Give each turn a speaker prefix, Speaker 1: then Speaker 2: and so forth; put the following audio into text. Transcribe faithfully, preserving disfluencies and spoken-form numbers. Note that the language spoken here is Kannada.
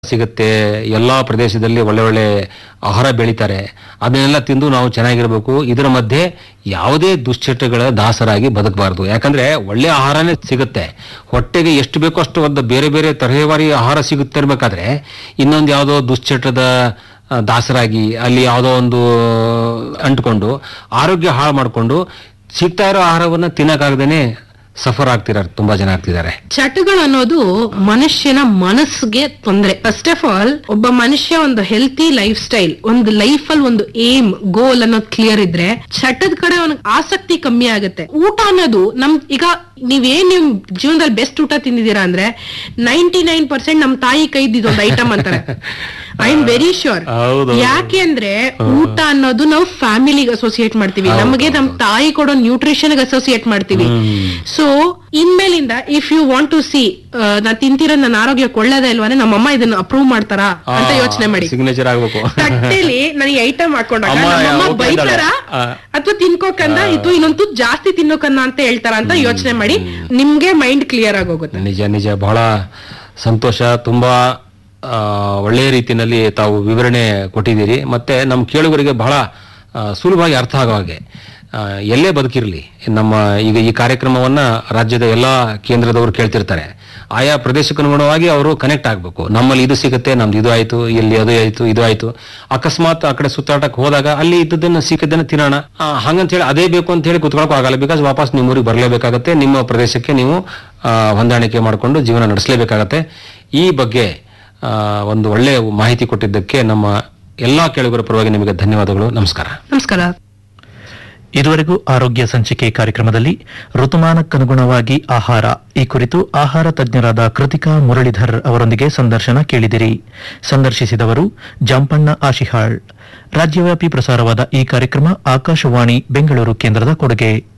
Speaker 1: ಸಿಗುತ್ತೆ. ಎಲ್ಲಾ ಪ್ರದೇಶದಲ್ಲಿ ಒಳ್ಳೆ ಒಳ್ಳೆ ಆಹಾರ ಬೆಳೀತಾರೆ. ಅದನ್ನೆಲ್ಲ ತಿಂದು ನಾವು ಚೆನ್ನಾಗಿರ್ಬೇಕು. ಇದರ ಮಧ್ಯೆ ಯಾವುದೇ ದುಶ್ಚಟಗಳ ದಾಸರಾಗಿ ಬದುಕಬಾರದು. ಯಾಕಂದ್ರೆ ಒಳ್ಳೆ ಆಹಾರನೇ ಸಿಗುತ್ತೆ, ಹೊಟ್ಟೆಗೆ ಎಷ್ಟು ಬೇಕೋ ಅಷ್ಟು ಒಂದು ಬೇರೆ ಬೇರೆ ತರಹೇವಾರಿ ಆಹಾರ ಸಿಗುತ್ತಿರ್ಬೇಕಾದ್ರೆ ಇನ್ನೊಂದು ಯಾವುದೋ ದುಶ್ಚಟದ ದಾಸರಾಗಿ ಅಲ್ಲಿ ಯಾವುದೋ ಒಂದು ಅಂಟ್ಕೊಂಡು ಆರೋಗ್ಯ ಹಾಳು ಮಾಡಿಕೊಂಡು ಸಿಗ್ತಾ ಇರೋ ಆಹಾರವನ್ನ ತಿನ್ನಕ್ಕಾಗದೇನೆ ಸಫರ್ ಆಗ್ತಿದ್ದಾರೆ, ತುಂಬಾ ಜನ ಆಗ್ತಿದ್ದಾರೆ.
Speaker 2: ಚಟಗಳು ಅನ್ನೋದು ಮನುಷ್ಯನ ಮನಸ್ಸಿಗೆ ತೊಂದರೆ. ಫಸ್ಟ್ ಆಫ್ ಆಲ್ ಒಬ್ಬ ಮನುಷ್ಯ ಒಂದು ಹೆಲ್ತಿ ಲೈಫ್ ಸ್ಟೈಲ್, ಒಂದು ಲೈಫ್ ಅಲ್ಲಿ ಒಂದು ಏಮ್ ಗೋಲ್ ಅನ್ನೋದು ಕ್ಲಿಯರ್ ಇದ್ರೆ ಚಟದ ಕಡೆ ಅವನಿಗೆ ಆಸಕ್ತಿ ಕಮ್ಮಿ ಆಗುತ್ತೆ. ಊಟ ಅನ್ನೋದು ನಮ್ ಈಗ ನೀವೇನ್ ನಿಮ್ ಜೀವನದಲ್ಲಿ ಬೆಸ್ಟ್ ಊಟ ತಿಂದಿದ್ದೀರಾ ಅಂದ್ರೆ ನೈಂಟಿ ನೈನ್ ಪರ್ಸೆಂಟ್ ನಮ್ ತಾಯಿ ಕೈದಿದ್ದು ಒಂದು ಐಟಮ್ ಅಂತಾರೆ. I am very sure. ಯಾಕೆ ಅಂದ್ರೆ ಊಟ ಅನ್ನೋದು ನಾವು ಫ್ಯಾಮಿಲಿಗೆ ಅಸೋಸಿಯೇಟ್ ಮಾಡ್ತೀವಿ, ನಮಗೆ ನಮ್ ತಾಯಿ ಕೊಡೋ ನ್ಯೂಟ್ರಿಷನ್ ಅಸೋಸಿಯೇಟ್ ಮಾಡ್ತೀವಿ. So ಇನ್ಮೇಲಿಂದ if you want to C ನಾ ತಿಂತಿರೋ ನನ್ನ ಆರೋಗ್ಯಕ್ಕೆ ಒಳ್ಳೇದೇ ಇಲ್ವಾ ಅಂದ್ರೆ ನಮ್ಮಮ್ಮ ಇದನ್ನ ಅಪ್ರೂವ್ ಮಾಡ್ತಾರಾ ಅಂತ ಯೋಚನೆ ಮಾಡಿ.
Speaker 1: ಸಿಗ್ನೇಚರ್ ಆಗ್ಬೇಕು.
Speaker 2: ತಟ್ಟೆಲಿ ನನಗೆ ಐಟಮ್ ಹಾಕೊಂಡಾಗ ನಮ್ಮಮ್ಮ ಬೈತಾರ ಅಥವಾ ತಿನ್ಕೋಕಂದ ಇದು ಇನ್ನೊಂದು ಜಾಸ್ತಿ ತಿನ್ನೋಕನ್ನ ಅಂತ ಹೇಳ್ತಾರ ಅಂತ ಯೋಚನೆ ಮಾಡಿ, ನಿಮ್ಗೆ ಮೈಂಡ್ ಕ್ಲಿಯರ್ ಆಗೋಗುತ್ತೆ.
Speaker 1: ನಿಜ ನಿಜ ಬಹಳ ಸಂತೋಷ. ತುಂಬಾ ಒಳ್ಳೆಯ ರೀತಿಯಲ್ಲಿ ತಾವು ವಿವರಣೆ ಕೊಟ್ಟಿದ್ದೀರಿ. ಮತ್ತೆ ನಮ್ಮ ಕೇಳುಗರಿಗೆ ಬಹಳ ಸುಲಭವಾಗಿ ಅರ್ಥ ಆಗೋ ಹಾಗೆ ಎಲ್ಲೇ ಬದುಕಿರಲಿ ನಮ್ಮ ಈಗ ಈ ಕಾರ್ಯಕ್ರಮವನ್ನ ರಾಜ್ಯದ ಎಲ್ಲಾ ಕೇಂದ್ರದವರು ಕೇಳ್ತಿರ್ತಾರೆ. ಆಯಾ ಪ್ರದೇಶಕ್ಕನುಗುಣವಾಗಿ ಅವರು ಕನೆಕ್ಟ್ ಆಗ್ಬೇಕು. ನಮ್ಮಲ್ಲಿ ಇದು ಸಿಗುತ್ತೆ, ನಮ್ದು ಇದು ಆಯ್ತು, ಇಲ್ಲಿ ಅದು ಆಯ್ತು, ಇದು ಆಯ್ತು. ಅಕಸ್ಮಾತ್ ಆ ಕಡೆ ಸುತ್ತಾಟಕ್ಕೆ ಹೋದಾಗ ಅಲ್ಲಿ ಇದ್ದದನ್ನ ಸಿಕ್ಕದನ್ನ ತಿನ್ನೋಣ ಹಂಗಂತ ಹೇಳಿ ಅದೇ ಬೇಕು ಅಂತ ಹೇಳಿ ಕುತ್ಕೊಳಕ್ಕೂ ಆಗಲ್ಲ. ಬಿಕಾಸ್ ವಾಪಸ್ ನಿಮ್ಮ ಊರಿಗೆ ಬರಲೇಬೇಕಾಗತ್ತೆ, ನಿಮ್ಮ ಪ್ರದೇಶಕ್ಕೆ ನೀವು ಹೊಂದಾಣಿಕೆ ಮಾಡಿಕೊಂಡು ಜೀವನ ನಡೆಸಲೇಬೇಕಾಗತ್ತೆ. ಈ ಬಗ್ಗೆ ಒಂದು ಒಳ್ಳೆಯ ಮಾಹಿತಿ ಕೊಟ್ಟಿದ್ದಕ್ಕೆ ನಮ್ಮ ಎಲ್ಲಾ ಕೇಳುಗರ ಪರವಾಗಿ ನಿಮಗೆ ಧನ್ಯವಾದಗಳು. ನಮಸ್ಕಾರ.
Speaker 2: ನಮಸ್ಕಾರ.
Speaker 3: ಇದುವರೆಗೂ ಆರೋಗ್ಯ ಸಂಚಿಕೆ ಕಾರ್ಯಕ್ರಮದಲ್ಲಿ ಋತುಮಾನಕ್ಕನುಗುಣವಾಗಿ ಆಹಾರ ಈ ಕುರಿತು ಆಹಾರ ತಜ್ಞರಾದ ಕೃತಿಕಾ ಮುರಳೀಧರ್ ಅವರೊಂದಿಗೆ ಸಂದರ್ಶನ ಕೇಳಿದಿರಿ. ಸಂದರ್ಶಿಸಿದವರು ಜಂಪಣ್ಣ ಆಶಿಹಾಳ್. ರಾಜ್ಯವ್ಯಾಪಿ ಪ್ರಸಾರವಾದ ಈ ಕಾರ್ಯಕ್ರಮ ಆಕಾಶವಾಣಿ ಬೆಂಗಳೂರು ಕೇಂದ್ರದ ಕೊಡುಗೆ.